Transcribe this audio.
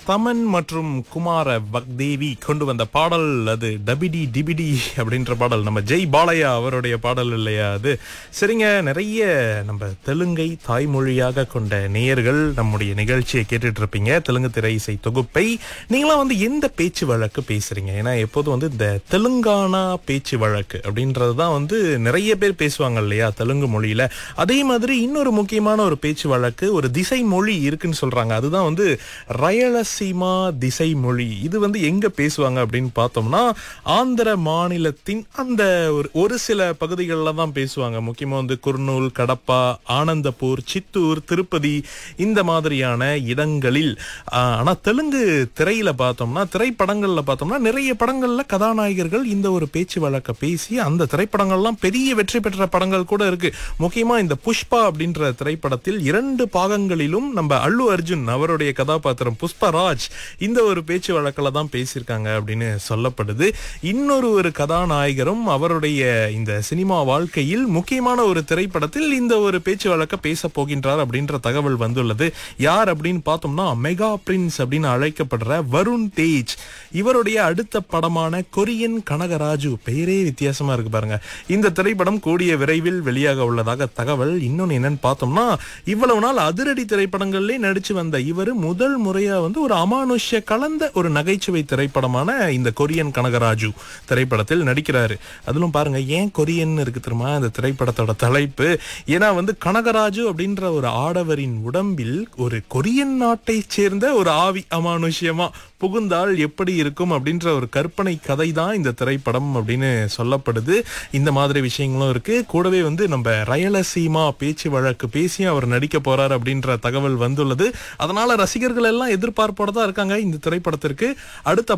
தமன் மற்றும் குமார வக்தேவி கொண்டு வந்த பாடல். அது டபிடி டிபிடி அப்படின்ற பாடல், நம்ம ஜெய் பாலையா அவருடைய பாடல் இல்லையா அது. சரிங்க, நிறைய நம்ம தெலுங்கை தாய்மொழியாக கொண்ட நேயர்கள் நம்முடைய நிகழ்ச்சியை கேட்டுட்டு இருப்பீங்க. தெலுங்கு திரை இசை தொகுப்பை நீங்களாம் வந்து எந்த பேச்சு வழக்கு பேசுறீங்க? ஏன்னா எப்போதும் வந்து இந்த தெலுங்கானா பேச்சு வழக்கு அப்படின்றது தான் வந்து நிறைய பேர் பேசுவாங்க இல்லையா தெலுங்கு மொழியில. அதே மாதிரி இன்னொரு முக்கியமான ஒரு பேச்சு வழக்கு, ஒரு திசை மொழி இருக்குன்னு சொல்றாங்க. அதுதான் வந்து ரயலசீமா திசை மொழி. இது வந்து எங்க பேசுவாங்க அப்படின்னு பார்த்தோம்னா ஆந்திர மாநிலத்தின் அந்த ஒரு சில பகுதிகளில் தான் பேசுவாங்க. முக்கியமா வந்து குர்னூல், கடப்பா, ஆனந்தபூர், சித்தூர், திருப்பதி இந்த மாதிரியான இடங்களில். ஆனா தெலுங்கு திரையில பார்த்தோம்னா, திரைப்படங்கள்ல பார்த்தோம்னா நிறைய படங்கள்ல கதாநாயகர்கள் இந்த ஒரு பேச்சு வழக்க பேசி அந்த திரைப்படங்கள்லாம் பெரிய வெற்றி பெற்ற படங்கள் கூட இருக்கு. முக்கியமா இந்த புஷ்பா அப்படின்ற திரைப்படத்தில் 2 பாகங்களிலும் நம்ம அல்லு அர்ஜுன் அவருடைய கதாபாத்திரம் புஷ்பராஜ் இந்த ஒரு பேச்சு வழக்கில் தான் பேசியிருக்காங்க அப்படின்னு சொல்லப்படுது. இன்னொரு கதாநாயகரும் அவருடைய இந்த சினிமா வாழ்க்கையில் முக்கியமான ஒரு திரைப்படத்தில் இந்த ஒரு பேச்சு வழக்க பேச போகின்றார் அப்படின்ற தகவல் வந்துள்ளது. யார் அப்படின்னு பார்த்தோம்னா மெகா பிரின்ஸ் அப்படின்னு அழைக்கப்படுற வருண் தேஜ். இவருடைய அடுத்த படமான கொரியன் கனகராஜு, பெயரே வித்தியாசமா இருக்கு பாருங்க. இந்த திரைப்படம் கூடிய விரைவில் வெளியாக உள்ளதாக தகவல். இன்னொன்னு என்னன்னு பார்த்தோம்னா, இவ்வளவு நாள் அதிரடி திரைப்படங்களிலே நடிச்சு வந்த இவர் முதல் முறையா வந்து ஒரு அமானுஷ்ய கலந்த ஒரு நகைச்சுவை திரைப்படமான இந்த கொரியன் கனகராஜு திரைப்படத்தில் நடிக்கிறாரு. அதிலும் பாருங்க, ஏன் கொரியன் இருக்கு தெரியுமா இந்த திரைப்படத்தோட தலைப்பு? ஏன்னா வந்து கனகராஜு அப்படின்ற ஒரு ஆடவரின் உடம்பில் ஒரு கொரியன் நாட்டை சேர்ந்த ஒரு ஆவி அமானுஷ்யமா புகுந்தால் எப்படி இருக்கும் அப்படின்ற ஒரு கற்பனை கதை தான் இந்த திரைப்படம் அப்படின்னு சொல்லப்படுது. இந்த மாதிரி விஷயங்களும் இருக்கு. கூடவே வந்து நம்ம ரயலசீமா பேச்சு வழக்கு பேசி அவர் நடிக்க போறார் அப்படின்ற தகவல் வந்துள்ளது. அதனால ரசிகர்கள் எல்லாம் எதிர்பார்ப்போட தான் இருக்காங்க இந்த திரைப்படத்திற்கு. அடுத்த